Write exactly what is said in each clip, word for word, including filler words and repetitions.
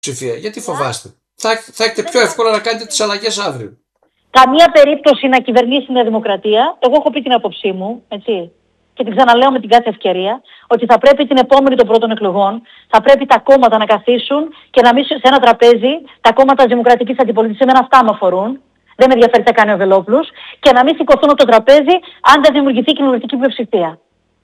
ψηφία. Γιατί φοβάστε? Θα, θα έχετε πιο εύκολα να κάνετε τις αλλαγές αύριο. Καμία περίπτωση να κυβερνήσει η Νέα Δημοκρατία. Εγώ έχω πει την άποψή μου, έτσι. Και την ξαναλέω με την κάθε ευκαιρία, ότι θα πρέπει την επόμενη των πρώτων εκλογών, θα πρέπει τα κόμματα να καθίσουν και να μην σε ένα τραπέζι, τα κόμματα της Δημοκρατικής Αντιπολίτευσης, εμένα αυτά με αφορούν. Δεν με ενδιαφέρει τι θα κάνει ο Βελόπουλος, και να μην σηκωθούν από το τραπέζι αν δεν δημιουργηθεί κοινοβουλευτική πλειοψηφία.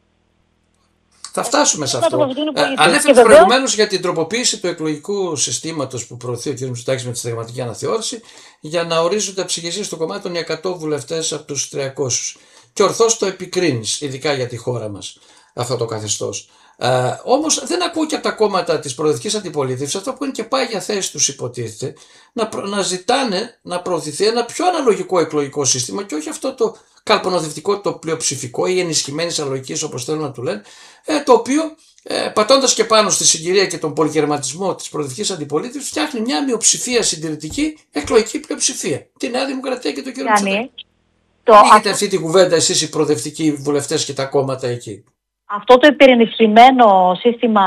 Θα φτάσουμε σε αυτό. Ε, Ανέφερε προηγουμένως για την τροποποίηση του εκλογικού συστήματος που προωθεί ο κ. Μητσοτάκης με τη συνταγματική αναθεώρηση, για να ορίζονται ψυχησίες στο κομμάτι των εκατό βουλευτές από τους τριακόσιους. Και ορθώς το επικρίνεις, ειδικά για τη χώρα μας, αυτό το καθεστώς. Ε, όμως δεν ακούω και από τα κόμματα της προοδευτικής αντιπολίτευσης, αυτό που είναι και πάγια θέση τους υποτίθεται, να, προ, να ζητάνε να προωθηθεί ένα πιο αναλογικό εκλογικό σύστημα και όχι αυτό το καλπονοδευτικό, το πλειοψηφικό ή ενισχυμένης αναλογικής, όπως θέλουν να του λένε, ε, το οποίο ε, πατώντας και πάνω στη συγκυρία και τον πολυκερματισμό της προοδευτικής αντιπολίτευσης, φτιάχνει μια μειοψηφία συντηρητική εκλογική πλειοψηφία. Τη Νέα Δημοκρατία και τον κ. Μητσοτάκη. Έχετε αυτή τη κουβέντα εσείς οι προοδευτικοί βουλευτές και τα κόμματα εκεί? Αυτό το υπερενισχυμένο σύστημα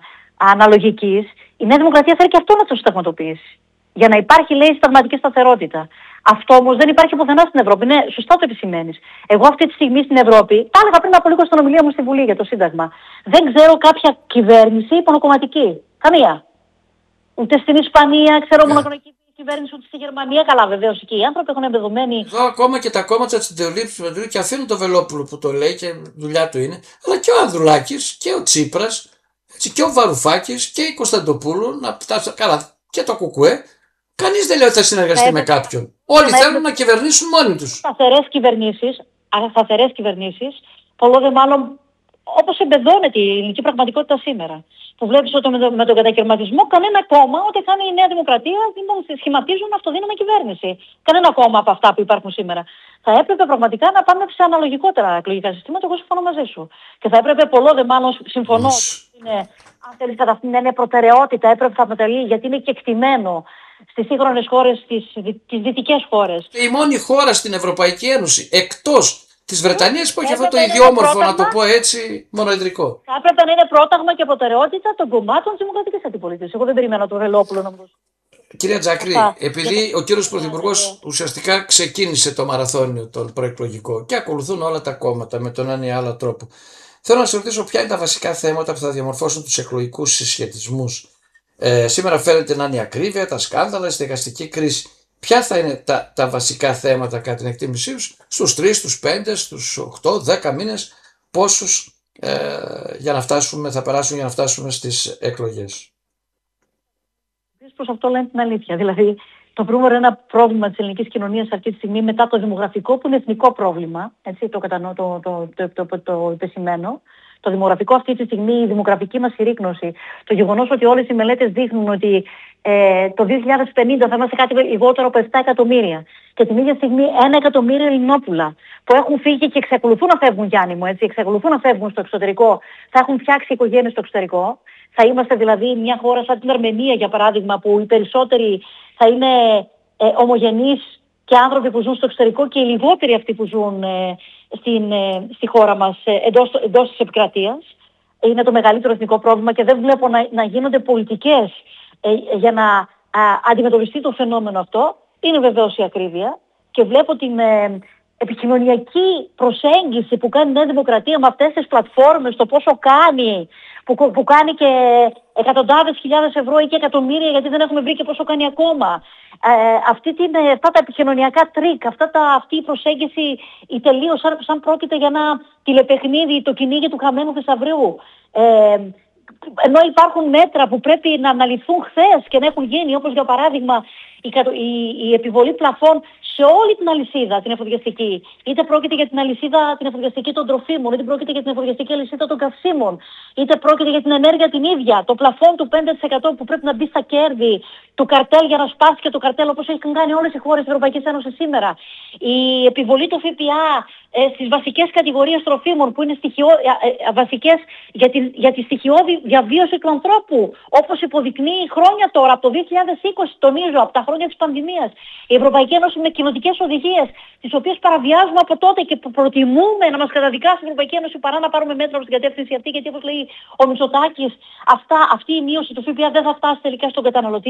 αναλογικής, η Νέα Δημοκρατία θέλει και αυτό να το συνταγματοποιήσει. Για να υπάρχει, λέει, συνταγματική σταθερότητα. Αυτό όμως δεν υπάρχει πουθενά στην Ευρώπη. Ναι, σωστά το επισημαίνεις. Εγώ αυτή τη στιγμή στην Ευρώπη, τα έλεγα πριν από λίγο στην ομιλία μου στη Βουλή για το Σύνταγμα, δεν ξέρω κάποια κυβέρνηση υπονοκομματική. Καμία. Ούτε στην Ισπανία, ξέρω, yeah. μονοκομματική κυβέρνηση, ούτε στη Γερμανία. Καλά, βεβαίως εκεί οι άνθρωποι έχουν εμπεδομένοι. Εδώ ακόμα και τα κόμματα της Αντιπολίτευσης και αφήνουν το Βελόπουλο που το λέει και δουλειά του είναι, αλλά και ο Ανδρουλάκης και ο Τσίπρας, έτσι, και ο Βαρουφάκης και η Κωνσταντοπούλου, να, καλά, και το Κουκουέ. Κανείς δεν λέει ότι θα συνεργαστεί ε, με κάποιον. Όλοι ε, θέλουν ε, να κυβερνήσουν μόνοι τους. Σταθερές κυβερνήσεις, σταθερές κυβερνήσεις, πολλό δε μάλλον όπως εμπεδώνεται η ελληνική πραγματικότητα σήμερα. Που βλέπεις ότι με, το, με τον κατακαιρματισμό κανένα κόμμα, ό,τι κάνει η Νέα Δημοκρατία, σχηματίζουν αυτοδύναμη κυβέρνηση. Κανένα κόμμα από αυτά που υπάρχουν σήμερα. Θα έπρεπε πραγματικά να πάμε σε αναλογικότερα εκλογικά συστήματα. Εγώ συμφωνώ μαζί σου. Και θα έπρεπε πολλό δε μάλλον, συμφωνώ, είναι, αν θέλεις κατά αυτήν την έννοια προτεραιότητα, έπρεπε να αποτελεί, γιατί είναι κεκτημένο στις σύγχρονες χώρες, τις, τις δυτικές χώρες. Και η μόνη χώρα στην Ευρωπαϊκή Ένωση, εκτός της Βρετανίας, που έχει αυτό το ιδιόμορφο, να το πω έτσι, μονοεδρικό. Θα έπρεπε να είναι πρόταγμα και προτεραιότητα των κομμάτων της Δημοκρατικής Αντιπολίτευσης. Εγώ δεν περιμένω το Βελόπουλο να μου δώσει. Κυρία Τζάκρη, Αυτά. επειδή ο κύριος Πρωθυπουργός ουσιαστικά ξεκίνησε το μαραθώνιο τον προεκλογικό και ακολουθούν όλα τα κόμματα με τον ένα ή άλλο τρόπο, θέλω να σας ρωτήσω ποια είναι τα βασικά θέματα που θα διαμορφώσουν τους εκλογικούς συσχετισμούς. Ε, σήμερα φαίνεται να είναι η ακρίβεια, τα σκάνδαλα, η στεγαστική κρίση. Ποια θα είναι τα, τα βασικά θέματα κατά την εκτίμησή σου στους τρεις, στους πέντε, στους οκτώ, δέκα μήνες, πόσους ε, για να φτάσουμε, θα περάσουν για να φτάσουμε στις εκλογές? Προς αυτό λένε την αλήθεια. Δηλαδή, το πρόβλημα είναι ένα πρόβλημα της ελληνικής κοινωνίας αυτή τη στιγμή μετά το δημογραφικό, που είναι εθνικό πρόβλημα. Έτσι, το κατανοώ, το, το, το, το, το, το επισημαίνω. Το δημογραφικό αυτή τη στιγμή, η δημογραφική μας συρρίκνωση, το γεγονός ότι όλες οι μελέτες δείχνουν ότι ε, το δύο χιλιάδες πενήντα θα είμαστε κάτι λιγότερο από επτά εκατομμύρια. Και την ίδια στιγμή ένα εκατομμύριο Ελληνόπουλα που έχουν φύγει και εξακολουθούν να φεύγουν, Γιάννη μου, έτσι, εξακολουθούν να φεύγουν στο εξωτερικό, θα έχουν φτιάξει οικογένειες στο εξωτερικό. Θα είμαστε δηλαδή μια χώρα σαν την Αρμενία, για παράδειγμα, που οι περισσότεροι θα είναι ε, ομογενείς και άνθρωποι που ζουν στο εξωτερικό και οι λιγότεροι αυτοί που ζουν ε, στην, ε, στη χώρα μας ε, εντός, εντός της επικρατείας. Είναι το μεγαλύτερο εθνικό πρόβλημα και δεν βλέπω να, να γίνονται πολιτικές ε, για να α, αντιμετωπιστεί το φαινόμενο αυτό. Είναι βεβαίως η ακρίβεια και βλέπω την ε, επικοινωνιακή προσέγγιση που κάνει η Νέα Δημοκρατία με αυτές τις πλατφόρμες, το πόσο κάνει, που, που κάνει και εκατοντάδες χιλιάδες ευρώ ή και εκατομμύρια, γιατί δεν έχουμε βρει και πόσο κάνει ακόμα. Ε, αυτή την, αυτά τα επικοινωνιακά τρίκ, αυτά τα, αυτή η προσέγγιση η τελείως σαν, σαν πρόκειται για ένα τηλεπαιχνίδι, το κυνήγι του χαμένου θησαυρίου. Ε, ενώ υπάρχουν μέτρα που πρέπει να αναλυθούν χθες και να έχουν γίνει, όπως για παράδειγμα η, η, η επιβολή πλαφών σε όλη την αλυσίδα την εφοδιαστική. Είτε πρόκειται για την αλυσίδα την εφοδιαστική των τροφίμων, είτε πρόκειται για την εφοδιαστική αλυσίδα των καυσίμων, είτε πρόκειται για την ενέργεια την ίδια. Το πλαφόν του πέντε τοις εκατό που πρέπει να μπει στα κέρδη του καρτέλ για να σπάσει και το καρτέλ, όπως έχουν κάνει όλες οι χώρες της Ευρωπαϊκής Ένωσης σήμερα. Η επιβολή του ΦΠΑ ε, στις βασικές κατηγορίες τροφίμων που είναι στοιχειό, ε, ε, βασικές για, την, για τη στοιχειώδη διαβίωση του ανθρώπου. Όπως υποδεικνύει χρόνια τώρα, από το δύο χιλιάδες είκοσι, τονίζω, από τα χρόνια της πανδημίας. Η Ευρωπαϊκή Ένωση με κοινοτικές οδηγίες, τις οποίες παραβιάζουμε από τότε και προτιμούμε να μας καταδικάσει η Ευρωπαϊκή Ένωση παρά να πάρουμε μέτρα προς την κατεύθυνση αυτή, γιατί όπως λέει ο Μητσοτάκης, αυτά, αυτή η μείωση του ΦΠΑ δεν θα φτάσει τελικά στον καταναλωτή.